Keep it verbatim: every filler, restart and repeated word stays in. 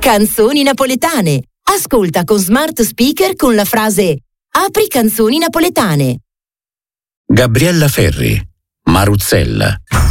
Canzoni napoletane. Ascolta con smart speaker con la frase "Apri canzoni napoletane". Gabriella Ferri, Maruzzella.